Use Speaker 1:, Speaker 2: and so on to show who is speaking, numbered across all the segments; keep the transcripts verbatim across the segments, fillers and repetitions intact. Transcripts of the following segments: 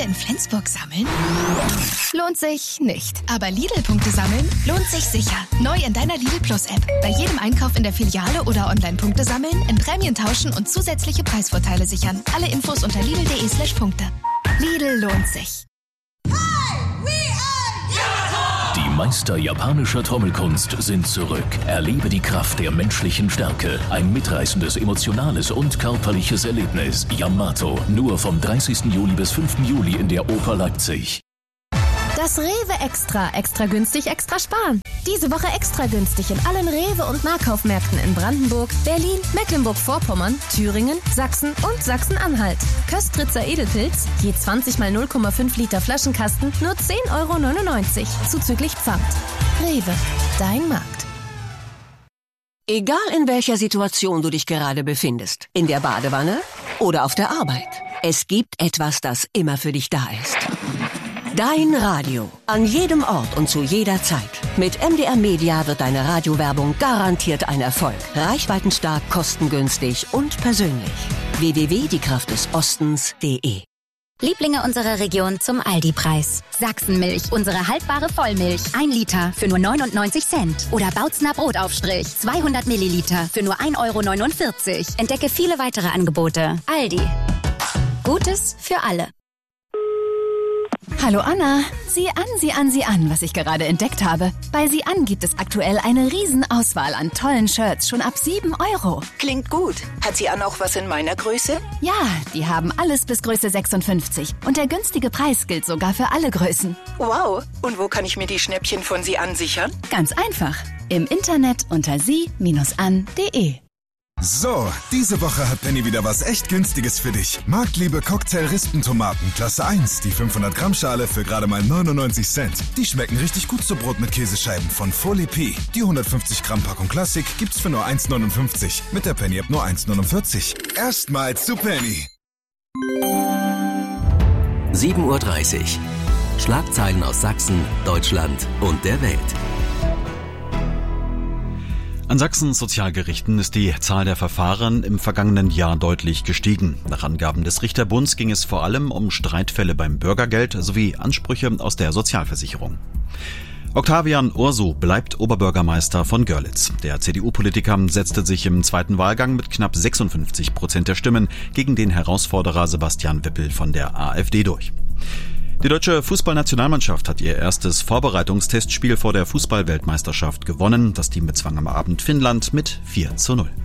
Speaker 1: in Flensburg sammeln? Lohnt sich nicht. Aber Lidl-Punkte sammeln lohnt sich sicher. Neu in deiner Lidl Plus-App. Bei jedem Einkauf in der Filiale oder Online-Punkte sammeln, in Prämien tauschen und zusätzliche Preisvorteile sichern. Alle Infos unter lidl.de slash Punkte. Lidl lohnt sich.
Speaker 2: Die Meister japanischer Trommelkunst sind zurück. Erlebe die Kraft der menschlichen Stärke. Ein mitreißendes, emotionales und körperliches Erlebnis. Yamato. Nur vom dreißigsten Juli bis fünften Juli in der Oper Leipzig.
Speaker 3: Das Rewe Extra. Extra günstig, extra sparen. Diese Woche extra günstig in allen Rewe- und Nahkaufmärkten in Brandenburg, Berlin, Mecklenburg-Vorpommern, Thüringen, Sachsen und Sachsen-Anhalt. Köstritzer Edelpilz, je zwanzig mal null Komma fünf Liter Flaschenkasten, nur zehn Euro neunundneunzig, zuzüglich Pfand. Rewe, dein Markt.
Speaker 4: Egal in welcher Situation du dich gerade befindest, in der Badewanne oder auf der Arbeit, es gibt etwas, das immer für dich da ist. Dein Radio. An jedem Ort und zu jeder Zeit. Mit M D R Media wird deine Radiowerbung garantiert ein Erfolg. Reichweitenstark, kostengünstig und persönlich. w w w punkt die kraft des ostens punkt de
Speaker 5: Lieblinge unserer Region zum Aldi-Preis. Sachsenmilch, unsere haltbare Vollmilch. Ein Liter für nur neunundneunzig Cent. Oder Bautzner Brotaufstrich, zweihundert Milliliter für nur ein Euro neunundvierzig. Entdecke viele weitere Angebote. Aldi. Gutes für alle.
Speaker 1: Hallo Anna, sieh an, sieh an, sieh an, was ich gerade entdeckt habe. Bei Sieh an gibt es aktuell eine Riesenauswahl an tollen Shirts, schon ab sieben Euro.
Speaker 6: Klingt gut. Hat Sie an auch was in meiner Größe?
Speaker 1: Ja, die haben alles bis Größe sechsundfünfzig. Und der günstige Preis gilt sogar für alle Größen.
Speaker 6: Wow. Und wo kann ich mir die Schnäppchen von Sie an sichern?
Speaker 1: Ganz einfach. Im Internet unter sie Bindestrich an punkt de.
Speaker 7: So, diese Woche hat Penny wieder was echt Günstiges für dich. Marktliebe Cocktail-Rispentomaten, Klasse eins, die fünfhundert Gramm Schale für gerade mal neunundneunzig Cent. Die schmecken richtig gut zu Brot mit Käsescheiben von Folie P. Die hundertfünfzig Gramm Packung Klassik gibt's für nur eins neunundfünfzig. Mit der Penny-App nur eins neunundvierzig. Erstmals zu Penny.
Speaker 2: sieben Uhr dreißig. Schlagzeilen aus Sachsen, Deutschland und der Welt.
Speaker 8: An Sachsens Sozialgerichten ist die Zahl der Verfahren im vergangenen Jahr deutlich gestiegen. Nach Angaben des Richterbunds ging es vor allem um Streitfälle beim Bürgergeld sowie Ansprüche aus der Sozialversicherung. Octavian Ursu bleibt Oberbürgermeister von Görlitz. Der C D U-Politiker setzte sich im zweiten Wahlgang mit knapp sechsundfünfzig Prozent der Stimmen gegen den Herausforderer Sebastian Wippel von der AfD durch. Die deutsche Fußballnationalmannschaft hat ihr erstes Vorbereitungstestspiel vor der Fußball-Weltmeisterschaft gewonnen. Das Team bezwang am Abend Finnland mit vier zu null.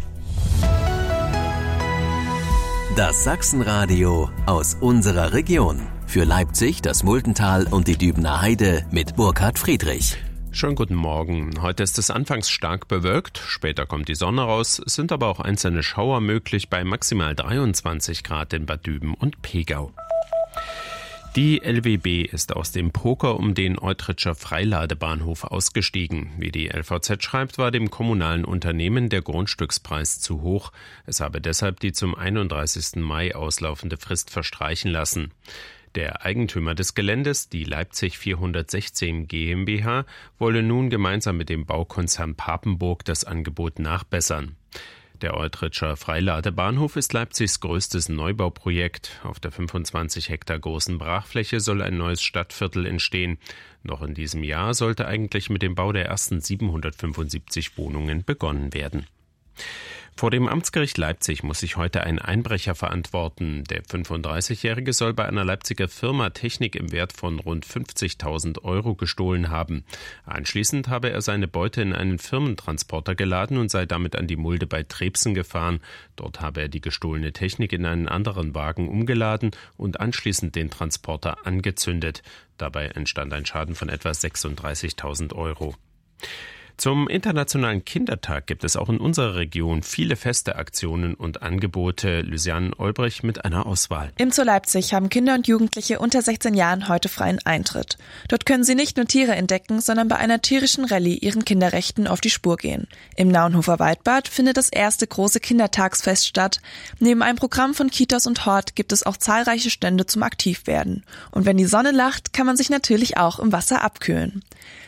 Speaker 2: Das Sachsenradio aus unserer Region. Für Leipzig, das Muldental und die Dübener Heide mit Burkhard Friedrich.
Speaker 9: Schönen guten Morgen. Heute ist es anfangs stark bewölkt, später kommt die Sonne raus, es sind aber auch einzelne Schauer möglich bei maximal dreiundzwanzig Grad in Bad Düben und Pegau. Die L W B ist aus dem Poker um den Eutritscher Freiladebahnhof ausgestiegen. Wie die L V Z schreibt, war dem kommunalen Unternehmen der Grundstückspreis zu hoch. Es habe deshalb die zum einunddreißigsten Mai auslaufende Frist verstreichen lassen. Der Eigentümer des Geländes, die Leipzig vierhundertsechzehn GmbH, wolle nun gemeinsam mit dem Baukonzern Papenburg das Angebot nachbessern. Der Eutritscher Freiladebahnhof ist Leipzigs größtes Neubauprojekt. Auf der fünfundzwanzig Hektar großen Brachfläche soll ein neues Stadtviertel entstehen. Noch in diesem Jahr sollte eigentlich mit dem Bau der ersten siebenhundertfünfundsiebzig Wohnungen begonnen werden. Vor dem Amtsgericht Leipzig muss sich heute ein Einbrecher verantworten. Der fünfunddreißigjährige soll bei einer Leipziger Firma Technik im Wert von rund fünfzigtausend Euro gestohlen haben. Anschließend habe er seine Beute in einen Firmentransporter geladen und sei damit an die Mulde bei Trebsen gefahren. Dort habe er die gestohlene Technik in einen anderen Wagen umgeladen und anschließend den Transporter angezündet. Dabei entstand ein Schaden von etwa sechsunddreißigtausend Euro. Zum Internationalen Kindertag gibt es auch in unserer Region viele Feste, Aktionen und Angebote. Lysiane Olbrich mit einer Auswahl.
Speaker 10: Im Zoo Leipzig haben Kinder und Jugendliche unter sechzehn Jahren heute freien Eintritt. Dort können sie nicht nur Tiere entdecken, sondern bei einer tierischen Rallye ihren Kinderrechten auf die Spur gehen. Im Naunhofer Waldbad findet das erste große Kindertagsfest statt. Neben einem Programm von Kitas und Hort gibt es auch zahlreiche Stände zum Aktivwerden. Und wenn die Sonne lacht, kann man sich natürlich auch im Wasser abkühlen.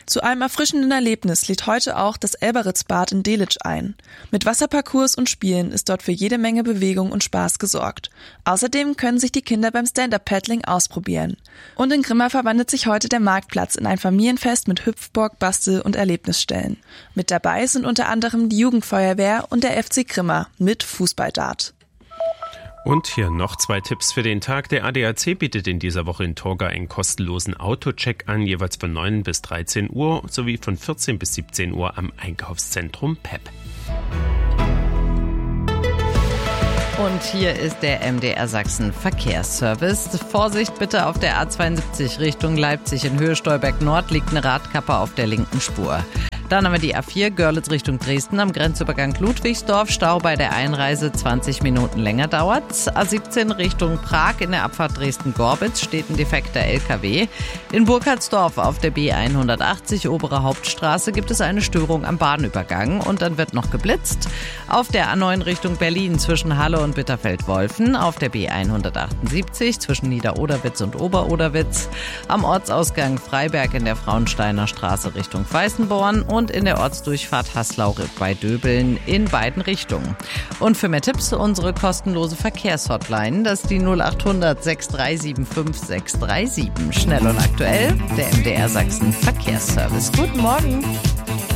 Speaker 10: Zu einem erfrischenden Erlebnis lädt heute auch das Elberitzbad in Delitzsch ein. Mit Wasserparcours und Spielen ist dort für jede Menge Bewegung und Spaß gesorgt. Außerdem können sich die Kinder beim Stand-Up-Paddling ausprobieren. Und in Grimma verwandelt sich heute der Marktplatz in ein Familienfest mit Hüpfburg, Bastel- und Erlebnisstellen. Mit dabei sind unter anderem die Jugendfeuerwehr und der F C Grimma mit Fußballdart.
Speaker 9: Und hier noch zwei Tipps für den Tag. Der A D A C bietet in dieser Woche in Torgau einen kostenlosen Autocheck an, jeweils von neun bis dreizehn Uhr sowie von vierzehn bis siebzehn Uhr am Einkaufszentrum P E P.
Speaker 11: Und hier ist der M D R Sachsen Verkehrsservice. Vorsicht bitte auf der A zweiundsiebzig Richtung Leipzig in Höhe Stolberg Nord liegt eine Radkappe auf der linken Spur. Dann haben wir die A vier Görlitz Richtung Dresden am Grenzübergang Ludwigsdorf. Stau bei der Einreise zwanzig Minuten länger dauert. A siebzehn Richtung Prag in der Abfahrt Dresden-Gorbitz steht ein defekter L K W. In Burkhardsdorf auf der B hundertachtzig Obere Hauptstraße gibt es eine Störung am Bahnübergang und dann wird noch geblitzt. Auf der A neun Richtung Berlin zwischen Halle und Bitterfeld-Wolfen. Auf der B hundertachtundsiebzig zwischen Niederoderwitz und Oberoderwitz. Am Ortsausgang Freiberg in der Frauensteiner Straße Richtung Weißenborn und in der Ortsdurchfahrt Haslau bei Döbeln in beiden Richtungen. Und für mehr Tipps unsere kostenlose Verkehrshotline, das ist die null acht hundert sechs drei sieben fünf sechs drei sieben. Schnell und aktuell, der M D R Sachsen Verkehrsservice. Guten Morgen.